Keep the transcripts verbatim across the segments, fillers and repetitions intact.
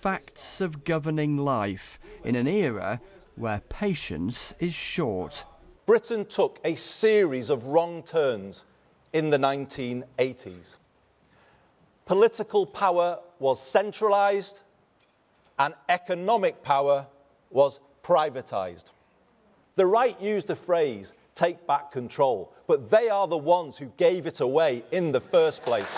facts of governing life in an era where patience is short. Britain took a series of wrong turns in the nineteen eighties. Political power was centralised and economic power was privatised. The right used the phrase, take back control, but they are the ones who gave it away in the first place.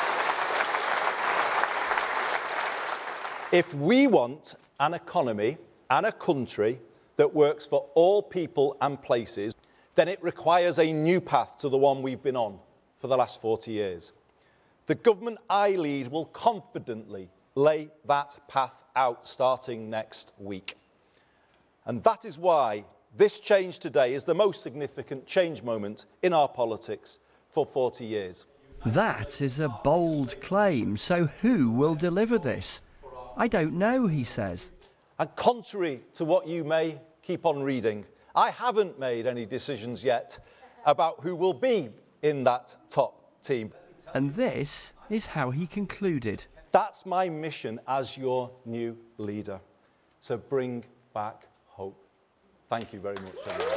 If we want an economy and a country that works for all people and places, then it requires a new path to the one we've been on for the last forty years. The government I lead will confidently lay that path out starting next week. And that is why this change today is the most significant change moment in our politics for forty years. That is a bold claim. So who will deliver this? I don't know, he says. And contrary to what you may keep on reading, I haven't made any decisions yet about who will be in that top team. And this is how he concluded. That's my mission as your new leader, to bring back hope. Thank you very much, General.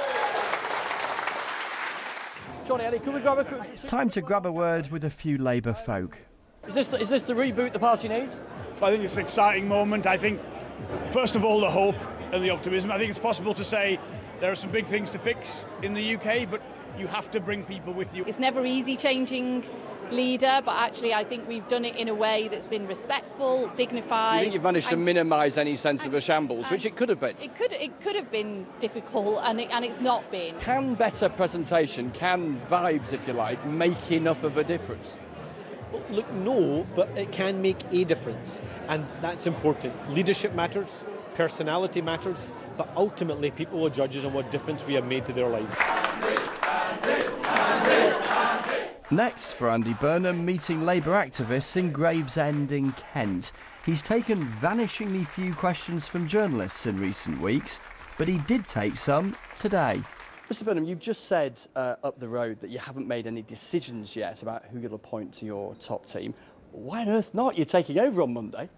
Johnny, Eddie, could we grab a... Time to grab a word with a few Labour folk. Is this, the, is this the reboot the party needs? I think it's an exciting moment. I think, first of all, the hope and the optimism. I think it's possible to say there are some big things to fix in the U K, but you have to bring people with you. It's never easy changing leader, but actually I think we've done it in a way that's been respectful, dignified. You think you've managed to minimise any sense of a shambles, which it could have been? It could it could have been difficult, and, it, and it's not been. Can better presentation, can vibes, if you like, make enough of a difference? Well, look, no, but it can make a difference, and that's important. Leadership matters, personality matters, but ultimately people will judge us on what difference we have made to their lives. Next for Andy Burnham, meeting Labour activists in Gravesend in Kent. He's taken vanishingly few questions from journalists in recent weeks, but he did take some today. Mister Burnham, you've just said uh, up the road that you haven't made any decisions yet about who you'll appoint to your top team. Why on earth not? You're taking over on Monday.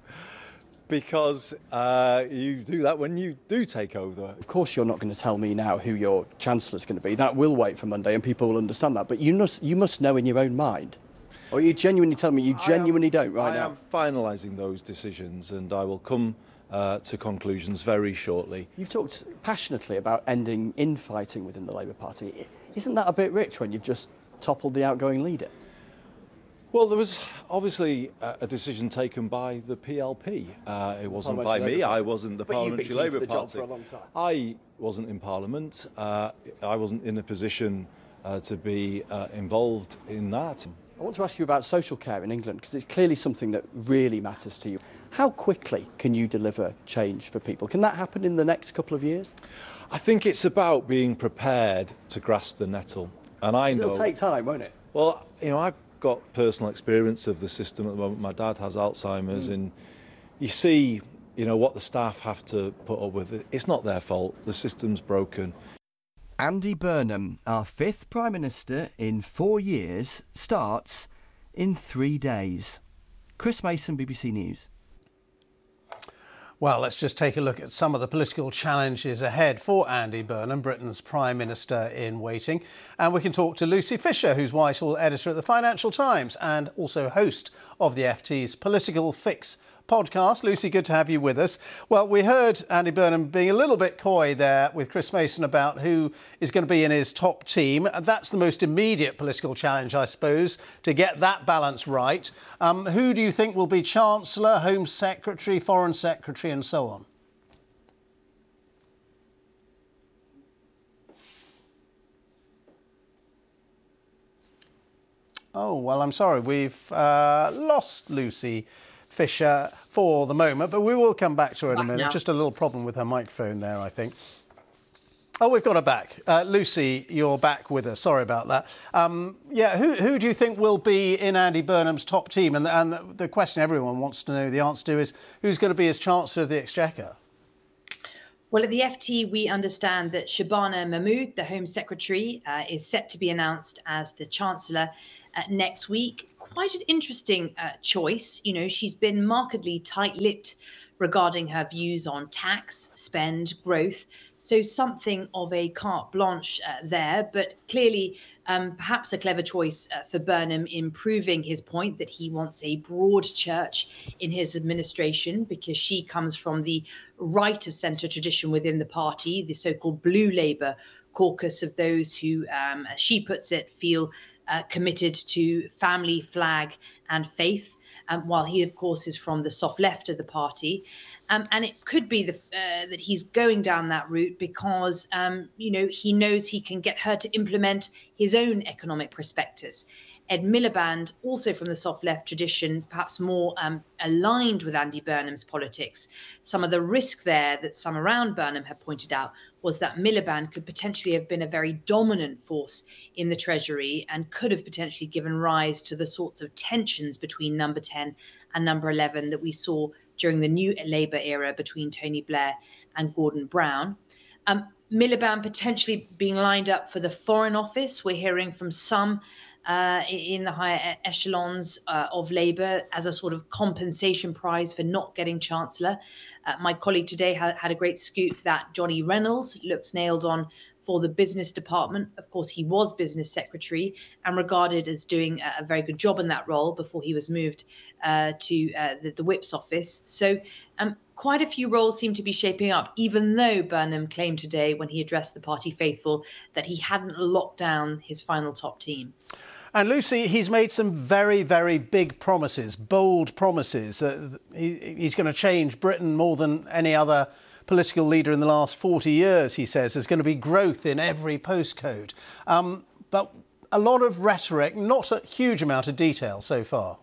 Because uh, you do that when you do take over. Of course you're not going to tell me now who your Chancellor's going to be. That will wait for Monday and people will understand that. But you must, you must know in your own mind. Or you genuinely tell me you genuinely am, don't right I now? I am finalising those decisions and I will come uh, to conclusions very shortly. You've talked passionately about ending infighting within the Labour Party. Isn't that a bit rich when you've just toppled the outgoing leader? Well, there was obviously a decision taken by the P L P. Uh, it wasn't by me. I wasn't the Parliamentary Labour Party. I wasn't in Parliament. Uh, I wasn't in a position uh, to be uh, involved in that. I want to ask you about social care in England, because it's clearly something that really matters to you. How quickly can you deliver change for people? Can that happen in the next couple of years? I think it's about being prepared to grasp the nettle. And I know... It'll take time, won't it? Well, you know, I've got personal experience of the system at the moment. My dad has Alzheimer's, mm. and you see, you know, what the staff have to put up with. It's not their fault. The system's broken. Andy Burnham, our fifth Prime Minister in four years, starts in three days. Chris Mason, B B C News. Well, let's just take a look at some of the political challenges ahead for Andy Burnham, Britain's Prime Minister in waiting. And we can talk to Lucy Fisher, who's Whitehall editor at the Financial Times and also host of the F T's Political Fix podcast. Lucy, good to have you with us. Well, we heard Andy Burnham being a little bit coy there with Chris Mason about who is going to be in his top team. That's the most immediate political challenge, I suppose, to get that balance right. Um, who do you think will be Chancellor, Home Secretary, Foreign Secretary and so on? Oh, well, I'm sorry. We've uh, lost Lucy Fisher for the moment, but we will come back to her in a minute. Just a little problem with her microphone there, I think. Oh, we've got her back. Uh, Lucy, you're back with us. Sorry about that. Um, yeah, who, who do you think will be in Andy Burnham's top team? And, the, and the, the question everyone wants to know the answer to is, who's going to be as Chancellor of the Exchequer? Well, at the F T, we understand that Shabana Mahmood, the Home Secretary, uh, is set to be announced as the Chancellor uh, next week. quite an interesting uh, choice. You know, she's been markedly tight-lipped regarding her views on tax, spend, growth. So something of a carte blanche uh, there, but clearly um, perhaps a clever choice uh, for Burnham in proving his point that he wants a broad church in his administration, because she comes from the right of centre tradition within the party, the so-called Blue Labour caucus of those who, um, as she puts it, feel uh, committed to family, flag and faith. Um, while he, of course, is from the soft left of the party. Um, and it could be the, uh, that he's going down that route because, um, you know, he knows he can get her to implement his own economic prospectus. Ed Miliband, also from the soft left tradition, perhaps more um, aligned with Andy Burnham's politics. Some of the risk there that some around Burnham have pointed out was that Miliband could potentially have been a very dominant force in the Treasury and could have potentially given rise to the sorts of tensions between number ten and number eleven that we saw during the new Labour era between Tony Blair and Gordon Brown. Um, Miliband potentially being lined up for the Foreign Office. We're hearing from some Uh, in the higher echelons uh, of Labour as a sort of compensation prize for not getting Chancellor. Uh, my colleague today had, had a great scoop that Johnny Reynolds looks nailed on for the business department. Of course, he was business secretary and regarded as doing a, a very good job in that role before he was moved uh, to uh, the, the Whip's office. So um, quite a few roles seem to be shaping up, even though Burnham claimed today when he addressed the party faithful that he hadn't locked down his final top team. And Lucy, he's made some very, very big promises, bold promises that he's going to change Britain more than any other political leader in the last forty years, he says. There's going to be growth in every postcode. Um, but a lot of rhetoric, not a huge amount of detail so far.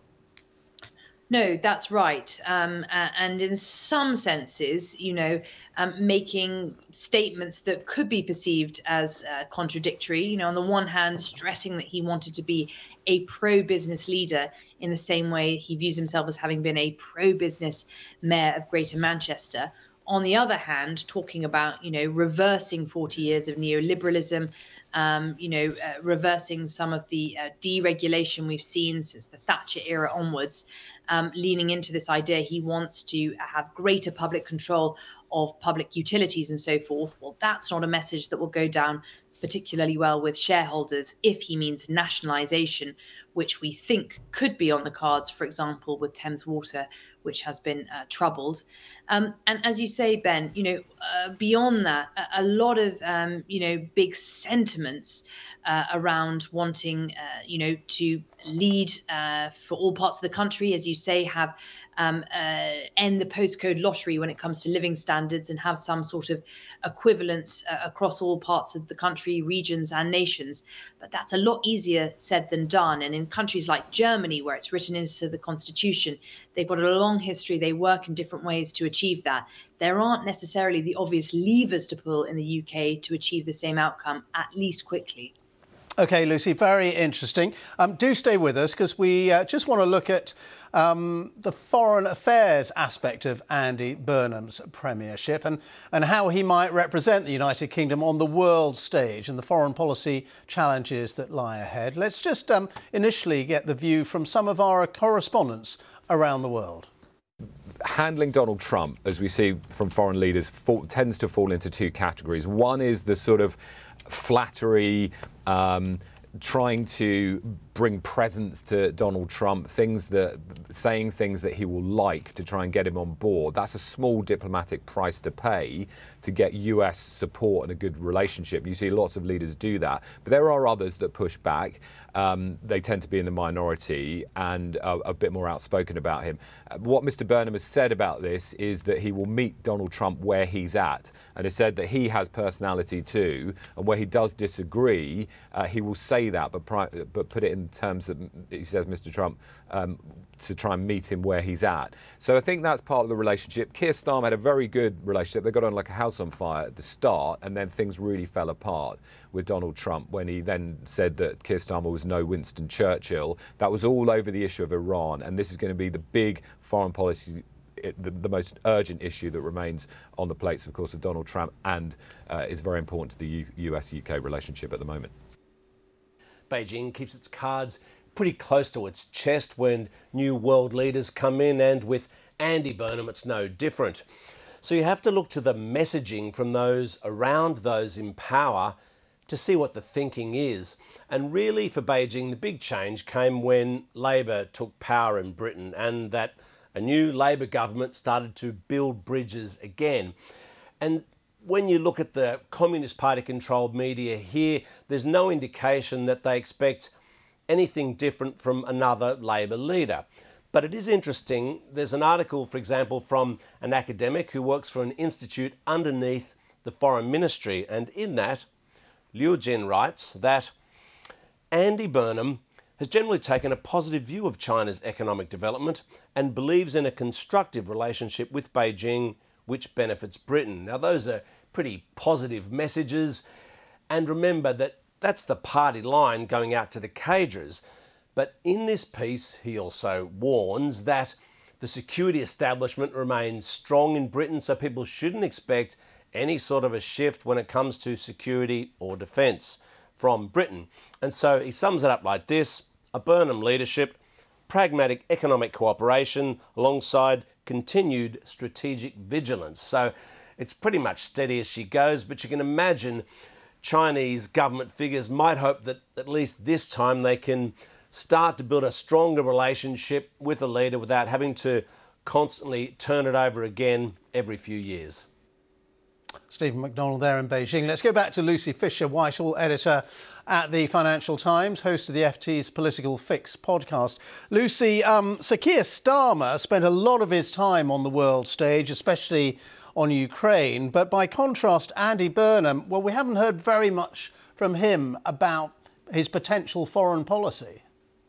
No, that's right. Um, and in some senses, you know, um, making statements that could be perceived as uh, contradictory. You know, on the one hand, stressing that he wanted to be a pro-business leader in the same way he views himself as having been a pro-business mayor of Greater Manchester. On the other hand, talking about, you know, reversing forty years of neoliberalism, um, you know, uh, reversing some of the uh, deregulation we've seen since the Thatcher era onwards. Um, leaning into this idea he wants to have greater public control of public utilities and so forth. Well, that's not a message that will go down particularly well with shareholders if he means nationalisation, which we think could be on the cards, for example, with Thames Water, which has been uh, troubled. Um, and as you say, Ben, you know, uh, beyond that, a, a lot of, um, you know, big sentiments uh, around wanting, uh, you know, to lead uh, for all parts of the country, as you say, have um, uh, end the postcode lottery when it comes to living standards and have some sort of equivalence uh, across all parts of the country, regions and nations. But that's a lot easier said than done. And in countries like Germany, where it's written into the constitution, they've got a long history. They work in different ways to achieve that. There aren't necessarily the obvious levers to pull in the U K to achieve the same outcome, at least quickly. OK, Lucy, very interesting. Um, do stay with us, because we uh, just want to look at um, the foreign affairs aspect of Andy Burnham's premiership and, and how he might represent the United Kingdom on the world stage and the foreign policy challenges that lie ahead. Let's just um, initially get the view from some of our correspondents around the world. Handling Donald Trump, as we see from foreign leaders, fall, tends to fall into two categories. One is the sort of flattery, um, trying to bring presents to Donald Trump, things that, saying things that he will like to try and get him on board. That's a small diplomatic price to pay to get U S support and a good relationship. You see lots of leaders do that, but there are others that push back. Um, they tend to be in the minority and uh, a bit more outspoken about him. Uh, what Mister Burnham has said about this is that he will meet Donald Trump where he's at, and has said that he has personality too, and where he does disagree, uh, he will say that, but, pri but put it in terms that he says, Mister Trump, um, to try and meet him where he's at. So I think that's part of the relationship. Keir Starmer had a very good relationship. They got on like a house on fire at the start, and then things really fell apart with Donald Trump when he then said that Keir Starmer was no Winston Churchill. That was all over the issue of Iran, and this is going to be the big foreign policy, the, the most urgent issue that remains on the plates, of course, of Donald Trump, and uh, is very important to the U S U K relationship at the moment. Beijing keeps its cards pretty close to its chest when new world leaders come in, and with Andy Burnham it's no different. So you have to look to the messaging from those around those in power to see what the thinking is. And really for Beijing, the big change came when Labor took power in Britain and that a new Labor government started to build bridges again. And when you look at the Communist Party controlled media here, there's no indication that they expect anything different from another Labor leader. But it is interesting, there's an article, for example, from an academic who works for an institute underneath the Foreign Ministry, and in that, Liu Jin writes that Andy Burnham has generally taken a positive view of China's economic development and believes in a constructive relationship with Beijing which benefits Britain. Now, those are pretty positive messages, and remember that that's the party line going out to the cadres. But in this piece, he also warns that the security establishment remains strong in Britain, so people shouldn't expect any sort of a shift when it comes to security or defence from Britain. And so he sums it up like this: a Burnham leadership, pragmatic economic cooperation alongside continued strategic vigilance. So it's pretty much steady as she goes, but you can imagine Chinese government figures might hope that at least this time they can start to build a stronger relationship with a leader without having to constantly turn it over again every few years. Stephen McDonald there in Beijing. Let's go back to Lucy Fisher, Whitehall editor at the Financial Times, host of the F T's Political Fix podcast. Lucy, um, Sir Keir Starmer spent a lot of his time on the world stage, especially on Ukraine. But by contrast, Andy Burnham, well, we haven't heard very much from him about his potential foreign policy.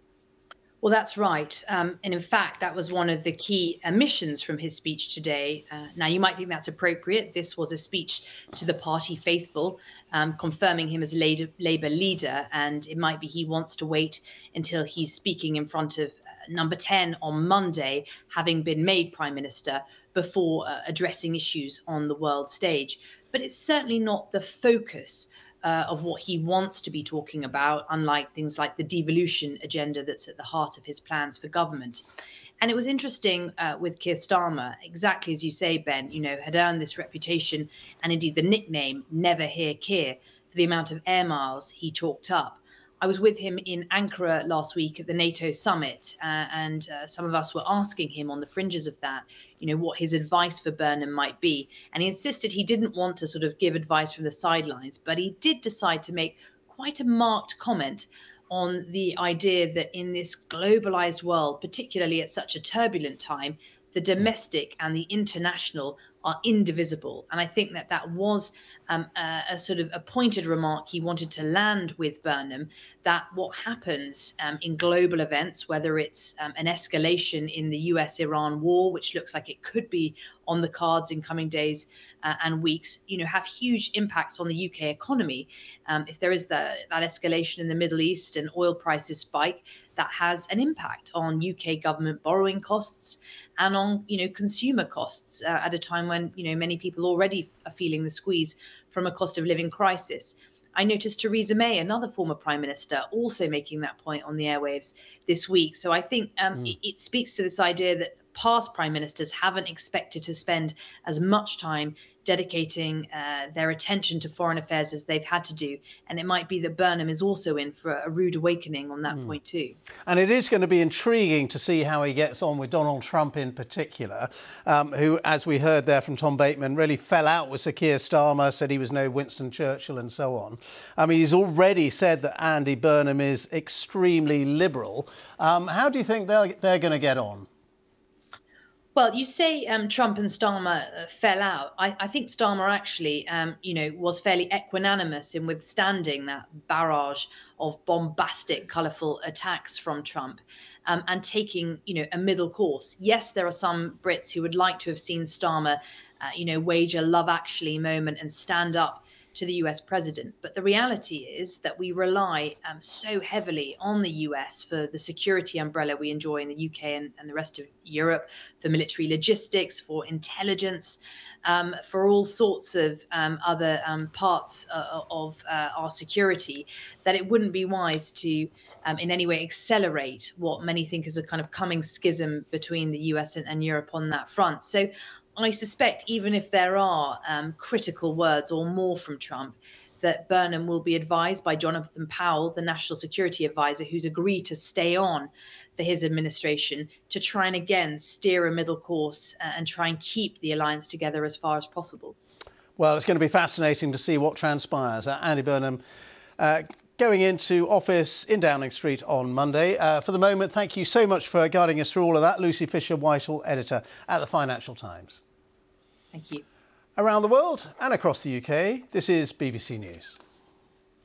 Well, that's right. Um, and in fact, that was one of the key omissions from his speech today. Uh, now, you might think that's appropriate. This was a speech to the party faithful, um, confirming him as Labour leader. And it might be he wants to wait until he's speaking in front of uh, number ten on Monday, having been made Prime Minister, before uh, addressing issues on the world stage. But it's certainly not the focus Uh, of what he wants to be talking about, unlike things like the devolution agenda that's at the heart of his plans for government. And it was interesting uh, with Keir Starmer, exactly as you say, Ben, you know, had earned this reputation and indeed the nickname Never Hear Keir for the amount of air miles he chalked up. I was with him in Ankara last week at the NATO summit, uh, and uh, some of us were asking him on the fringes of that, you know, what his advice for Burnham might be. And he insisted he didn't want to sort of give advice from the sidelines, but he did decide to make quite a marked comment on the idea that in this globalized world, particularly at such a turbulent time, the domestic and the international are indivisible. And I think that that was um, a, a sort of a pointed remark he wanted to land with Burnham, that what happens um, in global events, whether it's um, an escalation in the U S Iran war, which looks like it could be on the cards in coming days uh, and weeks, you know, have huge impacts on the U K economy. Um, if there is the, that escalation in the Middle East and oil prices spike, that has an impact on U K government borrowing costs and on, you know, consumer costs uh, at a time when, you know, many people already are feeling the squeeze from a cost of living crisis. I noticed Theresa May, another former prime minister, also making that point on the airwaves this week. So I think um, mm. it, it speaks to this idea that past prime ministers haven't expected to spend as much time dedicating uh, their attention to foreign affairs as they've had to do. And it might be that Burnham is also in for a rude awakening on that mm. point too. And it is going to be intriguing to see how he gets on with Donald Trump in particular, um, who, as we heard there from Tom Bateman, really fell out with Sir Keir Starmer, said he was no Winston Churchill and so on. I mean, he's already said that Andy Burnham is extremely liberal. Um, how do you think they're, they're going to get on? Well, you say um, Trump and Starmer uh, fell out. I, I think Starmer actually, um, you know, was fairly equanimous in withstanding that barrage of bombastic, colourful attacks from Trump um, and taking, you know, a middle course. Yes, there are some Brits who would like to have seen Starmer, uh, you know, wage a Love Actually moment and stand up to the U S president. But the reality is that we rely um, so heavily on the U S for the security umbrella we enjoy in the U K and, and the rest of Europe, for military logistics, for intelligence, um, for all sorts of um, other um, parts uh, of uh, our security, that it wouldn't be wise to um, in any way accelerate what many think is a kind of coming schism between the U S and, and Europe on that front. So I suspect even if there are um, critical words or more from Trump, that Burnham will be advised by Jonathan Powell, the National Security Advisor, who's agreed to stay on for his administration, to try and again steer a middle course and try and keep the alliance together as far as possible. Well, it's going to be fascinating to see what transpires. Uh, Andy Burnham uh, going into office in Downing Street on Monday. Uh, for the moment, thank you so much for guiding us through all of that. Lucy Fisher-Whitehall, editor at the Financial Times. Thank you. Around the world and across the U K, this is B B C News.